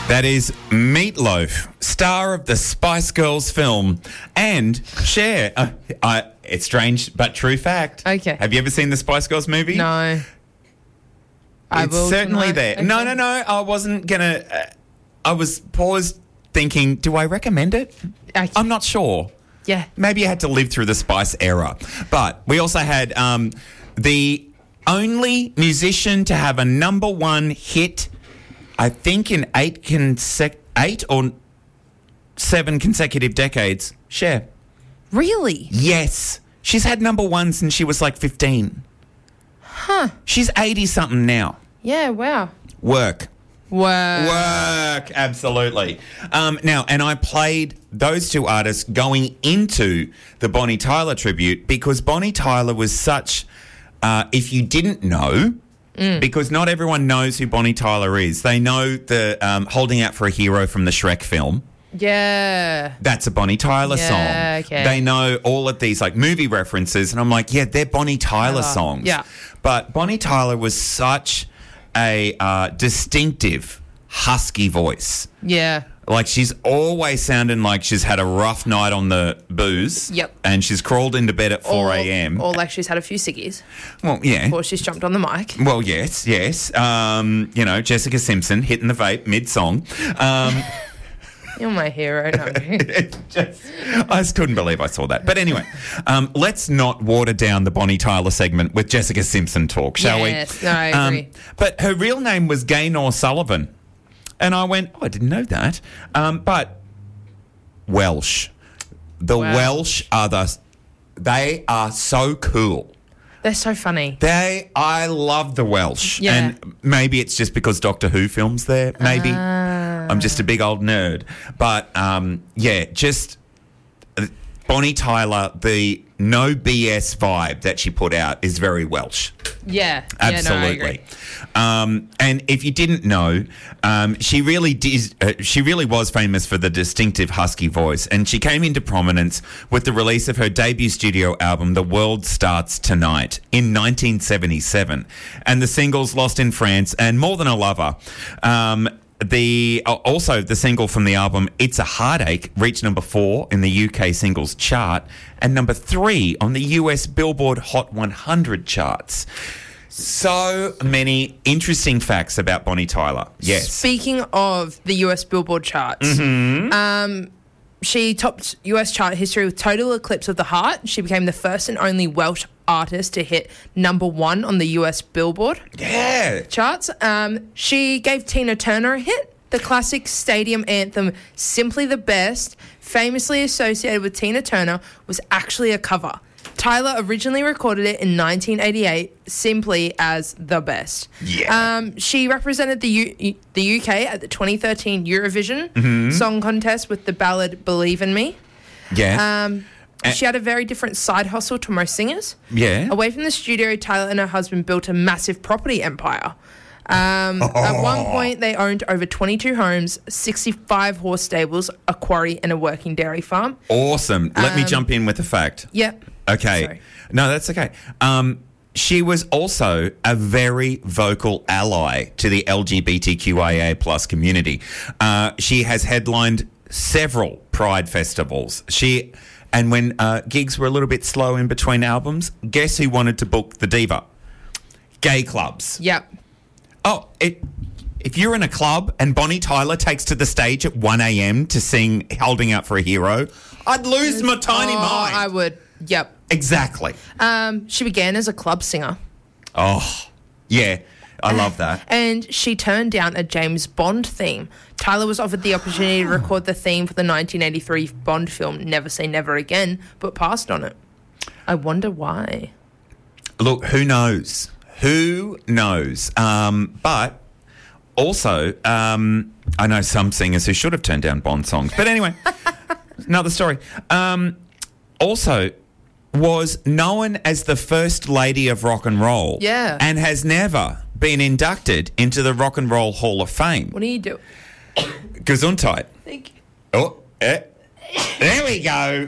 That is Meatloaf, star of the Spice Girls film, and Cher. It's strange but true fact. Okay. Have you ever seen the Spice Girls movie? No. It's certainly tonight. there. Okay. No. I wasn't gonna. I was paused thinking, do I recommend it? Okay. I'm not sure. Yeah. Maybe you had to live through the Spice era. But we also had the only musician to have a number one hit, I think, in 8 or 7 consecutive decades. Cher. Really? Yes. She's had number one since she was like 15. Huh. She's 80-something now. Yeah, wow. Work. Wow. Work, absolutely. Now, and I played those two artists going into the Bonnie Tyler tribute because Bonnie Tyler was such, if you didn't know, because not everyone knows who Bonnie Tyler is. They know the Holding Out for a Hero from the Shrek film. Yeah. That's a Bonnie Tyler song. Okay. They know all of these like movie references, and I'm like, yeah, they're Bonnie Tyler songs. Yeah. But Bonnie Tyler was such a distinctive husky voice. Yeah. Like she's always sounding like she's had a rough night on the booze. Yep. And she's crawled into bed at 4 a.m. Or like she's had a few ciggies Well, yeah. before she's jumped on the mic. Well, yes. Jessica Simpson hitting the vape mid-song. You're my hero, no. I just couldn't believe I saw that. But anyway, let's not water down the Bonnie Tyler segment with Jessica Simpson talk, shall we? Yes, no, I agree. But her real name was Gaynor Sullivan. And I went, I didn't know that. But Welsh. The Wow. Welsh they are so cool. They're so funny. I love the Welsh. Yeah. And maybe it's just because Doctor Who films there, maybe. I'm just a big old nerd. But, just Bonnie Tyler, the no BS vibe that she put out is very Welsh. Yeah. Absolutely. Yeah, no, I agree. And if you didn't know, she really was famous for the distinctive husky voice, and she came into prominence with the release of her debut studio album, The World Starts Tonight, in 1977, and the singles Lost in France and More Than a Lover. Also the single from the album It's a Heartache reached number 4 in the UK singles chart and number 3 on the US Billboard Hot 100 charts. So many interesting facts about Bonnie Tyler. Yes. Speaking of the US Billboard charts, she topped US chart history with Total Eclipse of the Heart. She became the first and only Welsh artist to hit number 1 on the US Billboard charts. She gave Tina Turner a hit. The classic stadium anthem, Simply the Best, famously associated with Tina Turner, was actually a cover. Tyler originally recorded it in 1988 simply as The Best. Yeah. She represented the UK at the 2013 Eurovision Song Contest with the ballad Believe in Me. Yeah. She had a very different side hustle to most singers. Yeah. Away from the studio, Tyler and her husband built a massive property empire. At one point, they owned over 22 homes, 65 horse stables, a quarry, and a working dairy farm. Awesome. Let me jump in with a fact. Yep. Okay. Sorry. No, that's okay. She was also a very vocal ally to the LGBTQIA plus community. She has headlined several Pride festivals. And when gigs were a little bit slow in between albums, guess who wanted to book the diva? Gay clubs. Yep. Oh, if you're in a club and Bonnie Tyler takes to the stage at 1 a.m. to sing Holding Out for a Hero, I'd lose my tiny mind. I would. Yep. Exactly. She began as a club singer. Oh, yeah. I love that. And she turned down a James Bond theme. Tyler was offered the opportunity to record the theme for the 1983 Bond film Never Say Never Again, but passed on it. I wonder why. Look, who knows? Who knows? But also, I know some singers who should have turned down Bond songs. But anyway, another story. Also, was known as the First Lady of Rock and Roll. Yeah. And has never been inducted into the Rock and Roll Hall of Fame. What do you do? Gesundheit. Thank you. Oh, there we go.